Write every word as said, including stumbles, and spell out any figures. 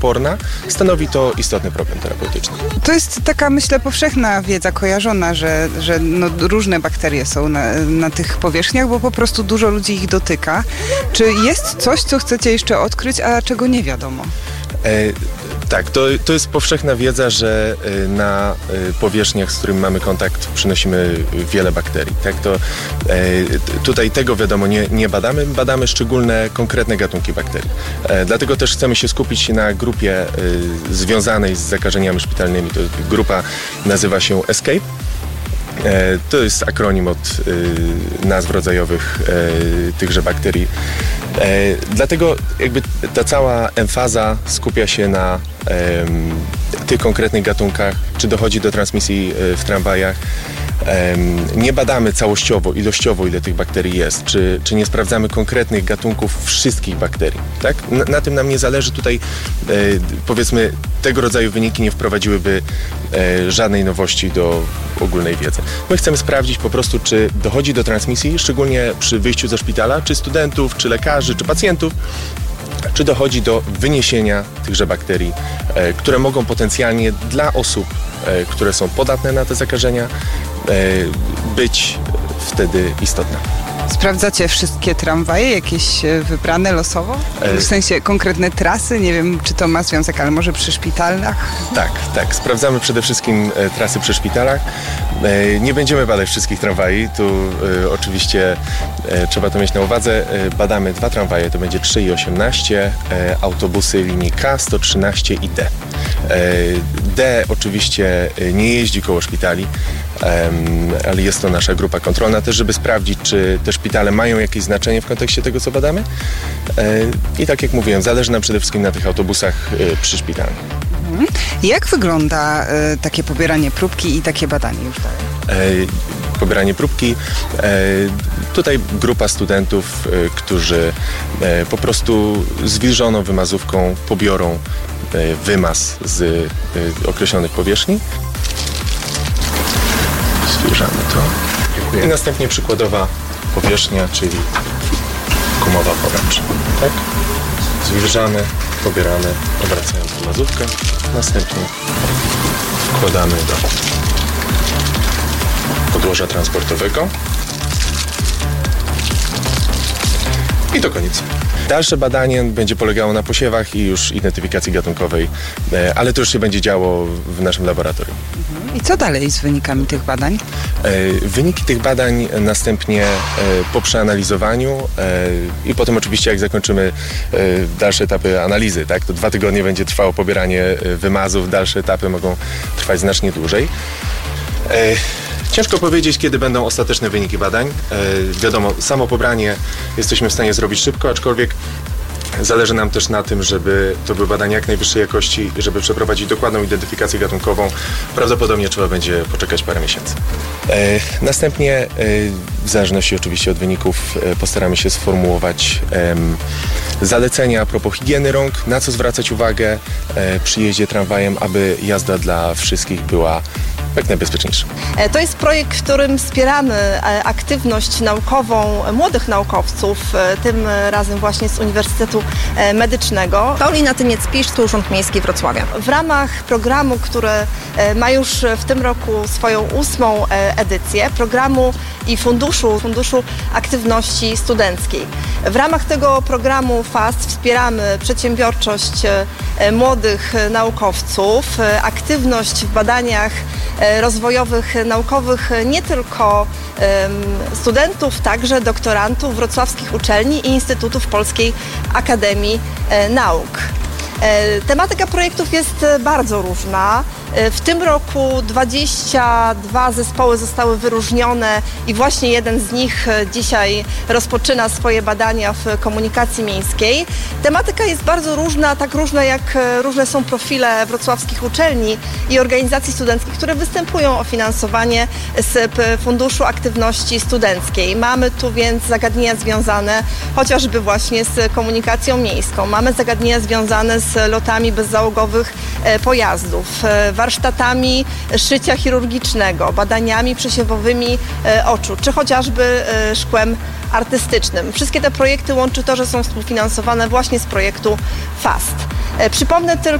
odporna, stanowi to istotny problem terapeutyczny. To jest taka, myślę, powszechna wiedza kojarzona, że, że no, różne bakterie są na, na tych powierzchniach, bo po prostu dużo ludzi ich dotyka. Czy jest coś, co chcecie jeszcze odkryć, a czego nie wiadomo? E, tak, to, to jest powszechna wiedza, że e, na e, powierzchniach, z którymi mamy kontakt, przynosimy wiele bakterii. Tak? To, e, tutaj tego wiadomo nie, nie badamy, badamy szczególne, konkretne gatunki bakterii. E, dlatego też chcemy się skupić na grupie e, związanej z zakażeniami szpitalnymi. To grupa nazywa się ESCAPE. E, to jest akronim od e, nazw rodzajowych e, tychże bakterii. E, dlatego jakby ta cała emfaza skupia się na e, tych konkretnych gatunkach, czy dochodzi do transmisji e, w tramwajach. E, nie badamy całościowo, ilościowo, ile tych bakterii jest, czy, czy nie sprawdzamy konkretnych gatunków wszystkich bakterii. Tak? Na, na tym nam nie zależy. Tutaj e, powiedzmy tego rodzaju wyniki nie wprowadziłyby e, żadnej nowości do ogólnej wiedzy. My chcemy sprawdzić po prostu, czy dochodzi do transmisji, szczególnie przy wyjściu ze szpitala, czy studentów, czy lekarzy, czy pacjentów, czy dochodzi do wyniesienia tychże bakterii, e, które mogą potencjalnie dla osób, e, które są podatne na te zakażenia, e, być wtedy istotne. Sprawdzacie wszystkie tramwaje, jakieś wybrane losowo? W sensie konkretne trasy? Nie wiem, czy to ma związek, ale może przy szpitalach? Tak, tak. Sprawdzamy przede wszystkim e, trasy przy szpitalach. E, nie będziemy badać wszystkich tramwajów. Tu e, oczywiście e, trzeba to mieć na uwadze. E, badamy dwa tramwaje, to będzie trzy i osiemnaście, e, autobusy linii K, sto trzynaście i D. E, D oczywiście nie jeździ koło szpitali, e, ale jest to nasza grupa kontrolna też, żeby sprawdzić, czy te szpitale mają jakieś znaczenie w kontekście tego, co badamy. E, I tak jak mówiłem, zależy nam przede wszystkim na tych autobusach e, przyszpitalnych. Mhm. Jak wygląda e, takie pobieranie próbki i takie badanie już dalej? E, pobieranie próbki. E, tutaj grupa studentów, e, którzy e, po prostu zwilżoną wymazówką pobiorą e, wymaz z e, określonych powierzchni. Zwilżamy to. Dziękuję. I następnie przykładowa powierzchnia, czyli gumowa poręcz. Tak? Zwilżamy, pobieramy, obracając wymazówkę. Następnie wkładamy do podłoża transportowego. I to koniec. Dalsze badanie będzie polegało na posiewach i już identyfikacji gatunkowej, ale to już się będzie działo w naszym laboratorium. I co dalej z wynikami tych badań? Wyniki tych badań następnie po przeanalizowaniu i potem oczywiście jak zakończymy dalsze etapy analizy, tak, to dwa tygodnie będzie trwało pobieranie wymazów, dalsze etapy mogą trwać znacznie dłużej. Ciężko powiedzieć, kiedy będą ostateczne wyniki badań. E, wiadomo, samo pobranie jesteśmy w stanie zrobić szybko, aczkolwiek zależy nam też na tym, żeby to były badania jak najwyższej jakości i żeby przeprowadzić dokładną identyfikację gatunkową. Prawdopodobnie trzeba będzie poczekać parę miesięcy. E, następnie, e, w zależności oczywiście od wyników, e, postaramy się sformułować e, zalecenia a propos higieny rąk, na co zwracać uwagę e, przy jeździe tramwajem, aby jazda dla wszystkich była jak najbezpieczniejsze. To jest projekt, w którym wspieramy aktywność naukową młodych naukowców, tym razem właśnie z Uniwersytetu Medycznego. Paulina Tymiec-Pisz, Urząd Miejski Wrocławia. W ramach programu, który ma już w tym roku swoją ósmą edycję, programu i funduszu, funduszu aktywności studenckiej. W ramach tego programu FAST wspieramy przedsiębiorczość młodych naukowców, aktywność w badaniach rozwojowych, naukowych nie tylko studentów, także doktorantów wrocławskich uczelni i instytutów Polskiej Akademii Nauk. Tematyka projektów jest bardzo różna. W tym roku dwadzieścia dwa zespoły zostały wyróżnione i właśnie jeden z nich dzisiaj rozpoczyna swoje badania w komunikacji miejskiej. Tematyka jest bardzo różna, tak różna jak różne są profile wrocławskich uczelni i organizacji studenckich, które występują o finansowanie z Funduszu Aktywności Studenckiej. Mamy tu więc zagadnienia związane chociażby właśnie z komunikacją miejską. Mamy zagadnienia związane z lotami bezzałogowych pojazdów, warsztatami szycia chirurgicznego, badaniami przesiewowymi oczu, czy chociażby szkłem artystycznym. Wszystkie te projekty łączy to, że są współfinansowane właśnie z projektu FAST. Przypomnę tylko,